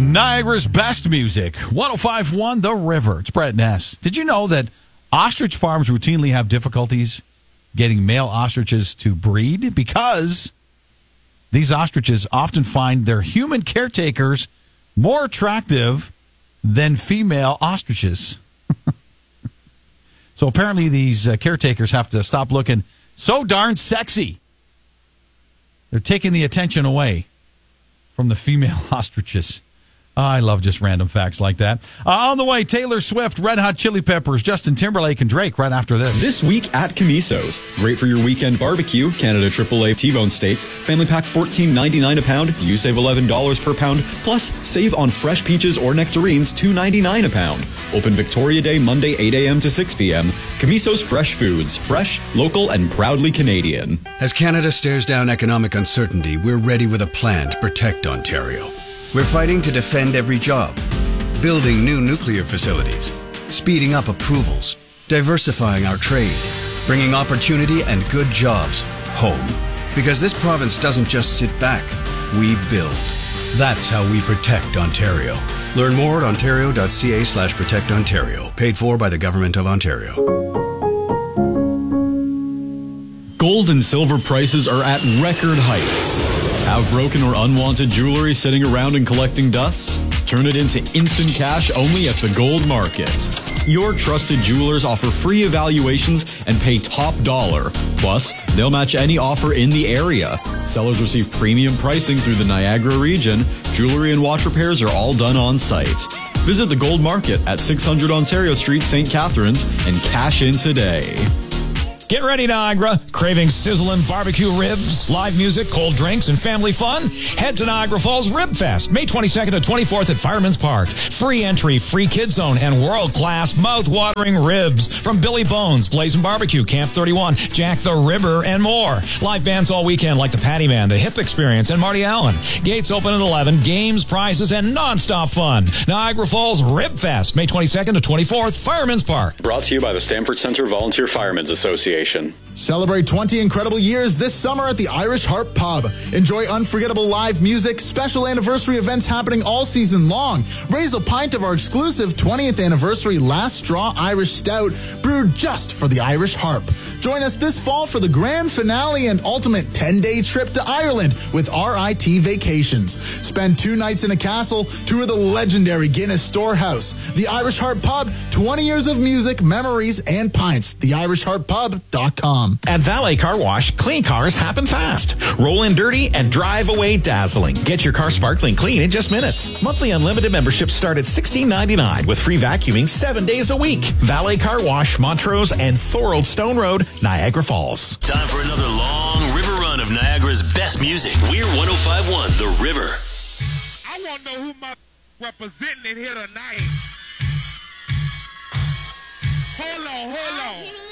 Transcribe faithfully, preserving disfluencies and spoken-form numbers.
Niagara's best music, one oh five point one The River. It's Brett Ness. Did you know that ostrich farms routinely have difficulties getting male ostriches to breed? Because these ostriches often find their human caretakers more attractive than female ostriches. So apparently these uh, caretakers have to stop looking so darn sexy. They're taking the attention away from the female ostriches. I love just random facts like that. Uh, on the way, Taylor Swift, Red Hot Chili Peppers, Justin Timberlake, and Drake right after this. This week at Camiso's. Great for your weekend barbecue. Canada triple A T-bone steaks. Family pack fourteen ninety-nine a pound. You save eleven dollars per pound. Plus, save on fresh peaches or nectarines, two ninety-nine a pound. Open Victoria Day, Monday, eight a.m. to six p.m. Camiso's Fresh Foods. Fresh, local, and proudly Canadian. As Canada stares down economic uncertainty, we're ready with a plan to protect Ontario. We're fighting to defend every job, building new nuclear facilities, speeding up approvals, diversifying our trade, bringing opportunity and good jobs home. Because this province doesn't just sit back, we build. That's how we protect Ontario. Learn more at ontario.ca slash protect Ontario. Paid for by the Government of Ontario. Gold and silver prices are at record heights. Have broken or unwanted jewelry sitting around and collecting dust? Turn it into instant cash only at the Gold Market. Your trusted jewelers offer free evaluations and pay top dollar. Plus, they'll match any offer in the area. Sellers receive premium pricing through the Niagara region. Jewelry and watch repairs are all done on site. Visit the Gold Market at six hundred Ontario Street, Saint Catharines, and cash in today. Get ready, Niagara. Craving sizzling barbecue ribs, live music, cold drinks, and family fun? Head to Niagara Falls Rib Fest, May twenty-second to twenty-fourth at Fireman's Park. Free entry, free kid zone, and world-class mouth-watering ribs from Billy Bones, Blazing Barbecue, Camp thirty-one, Jack the Ribber, and more. Live bands all weekend like the Patty Man, the Hip Experience, and Marty Allen. Gates open at eleven, games, prizes, and non-stop fun. Niagara Falls Rib Fest, May twenty-second to twenty-fourth, Fireman's Park. Brought to you by the Stamford Centre Volunteer Firemen's Association. Celebrate twenty incredible years this summer at the Irish Harp Pub. Enjoy unforgettable live music, special anniversary events happening all season long. Raise a pint of our exclusive twentieth anniversary Last Straw Irish Stout, brewed just for the Irish Harp. Join us this fall for the grand finale and ultimate ten-day trip to Ireland with R I T Vacations. Spend two nights in a castle, tour the legendary Guinness Storehouse. The Irish Harp Pub, twenty years of music, memories, and pints. the irish harp pub dot com. At Valet Car Wash, clean cars happen fast. Roll in dirty and drive away dazzling. Get your car sparkling clean in just minutes. Monthly unlimited memberships start at sixteen ninety-nine with free vacuuming seven days a week. Valet Car Wash, Montrose and Thorold Stone Road, Niagara Falls. Time for another long river run of Niagara's best music. We're one oh five point one The River. I want to know who my representing here tonight. Hold on, hold on.